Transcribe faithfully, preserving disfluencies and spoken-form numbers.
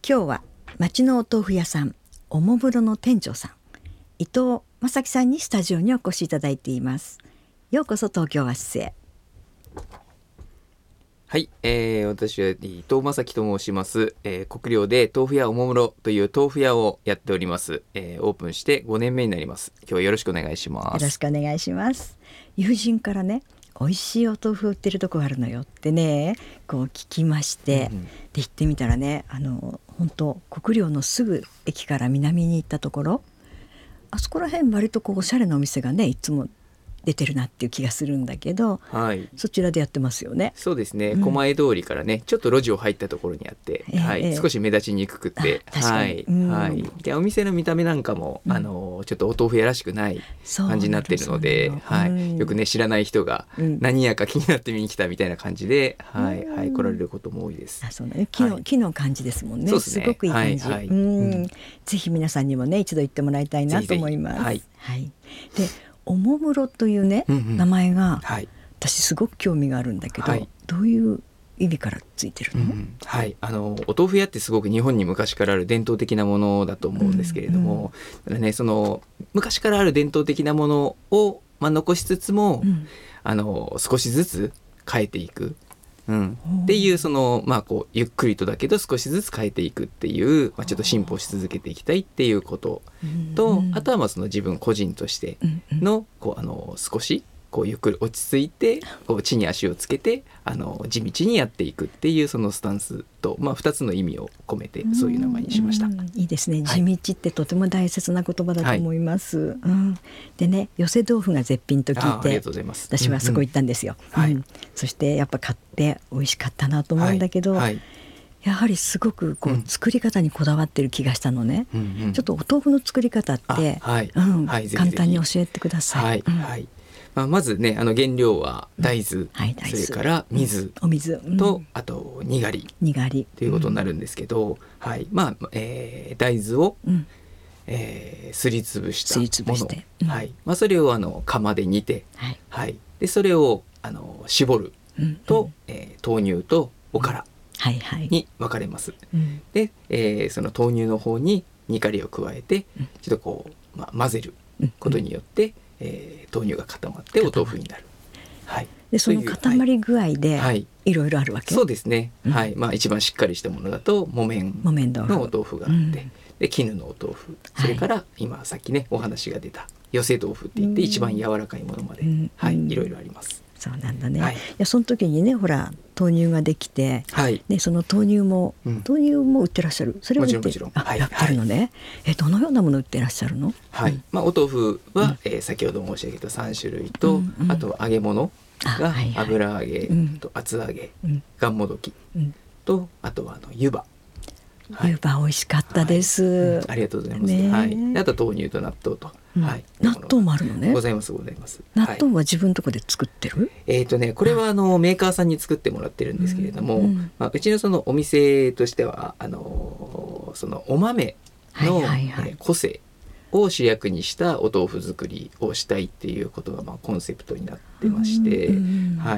今日は町のお豆腐屋さんおもむろの店長さん伊藤正樹さんにスタジオにお越しいただいています。ようこそ東京和室へ。 はい、えー、私は伊藤正樹と申します、えー、国領で豆腐屋おもむろという豆腐屋をやっております、えー、オープンしてごねんめになります。今日はよろしくお願いします。 よろしくお願いします。友人からね、美味しいお豆腐売ってるとこがあるのよってね、こう聞きまして、うんうん、で行ってみたらね、あの本当国領のすぐ駅から南に行ったところ、あそこら辺割とこうおしゃれなお店がねいつも出てるなっていう気がするんだけど、 はい、 そちらでやってますよね。 そうですね、うん、狛江通りからねちょっと路地を入ったところにあって、えーはいえー、少し目立ちにくくて、はいはい、でお店の見た目なんかも、うん、あのちょっとお豆腐屋らしくない感じになってるので、はいうん、よくね知らない人が何やか気になって見に来たみたいな感じで、うん、はいはい、来られることも多いです。 あ、そうね、木の、はい、木の感じですもんね。 す, すごくいい感じ、はいはい、うん、ぜひ皆さんにもね一度行ってもらいたいなと思います。 はいはい、でおもむろというね、うんうん、名前が、はい、私すごく興味があるんだけど、はい、どういう意味からついてるの？うん、 はい、あのお豆腐屋ってすごく日本に昔からある伝統的なものだと思うんですけれども、うんうんね、その昔からある伝統的なものを、まあ、残しつつも、うん、あの少しずつ変えていく、うん、っていうその、まあ、こうゆっくりとだけど少しずつ変えていくっていう、まあ、ちょっと進歩し続けていきたいっていうことと、うんうん、あとはまあその自分個人としての、うんうん、こうあの少しこうゆっくり落ち着いてこう地に足をつけてあの地道にやっていくっていうそのスタンスと、まあ、ふたつの意味を込めてそういう名前にしました。 いいですね、地道ってとても大切な言葉だと思います、はい、うん、でね寄せ豆腐が絶品と聞いて、 あ、ありがとうございます。 私はそこ行ったんですよ、 うんうん、 うん、そしてやっぱ買って美味しかったなと思うんだけど、はいはい、やはりすごくこう、うん、作り方にこだわってる気がしたのね、うんうん、ちょっとお豆腐の作り方って、はいうんはい、簡単に教えてください。 はい、うんはい、まあ、まずねあの原料は大豆、うんはい、大豆それから水、 うん、お水、うん、 とあとにがりにがりということになるんですけど、うんはいまあえー、大豆を、うんえー、すりつぶしたもの、うんはいまあ、それをあの釜で煮て、はいはい、でそれをあの絞ると、うんえー、豆乳とおからに分かれます、うんはいはい、で、えー、その豆乳の方ににがりを加えて、うん、ちょっとこう、まあ、混ぜることによって、うんえー、豆乳が固まってお豆腐になる、はい、 でその固まり具合で、はい、いろいろあるわけ。 そうですね、うんはいまあ、一番しっかりしたものだと木綿のお豆腐があって、うん、で絹のお豆腐、それから今さっきねお話が出た寄せ豆腐っていって一番柔らかいものまで、うんはい、いろいろあります。 そうなんだね、はい、いやその時にねほら豆乳ができて、はいね、その豆乳も、うん、豆乳も売ってらっしゃる。それを売ってもちろんもちろん、 あ、はい、やってるのね、はい、えどのようなもの売ってらっしゃるの？ はいうんまあ、お豆腐は、うんえー、先ほど申し上げたさん種類と、うんうん、あと揚げ物が、はいはい、油揚げ、うん、と厚揚げ、うん、がんもどき、うん、とあとはあの湯葉、 はい、湯葉美味しかったです、 はいうん、ありがとうございます、ねはい、あと豆乳と納豆と、 うんはい、納豆もあるのね。 ございますございます。 納豆は自分のとこで作ってる？ えーとね、これはあのメーカーさんに作ってもらってるんですけれども、うんうんまあ、うちのそのお店としてはあのそのお豆の、はいはいはいえー、個性を主役にしたお豆腐作りをしたいっていうことがまあコンセプトになってまして、うんうんはい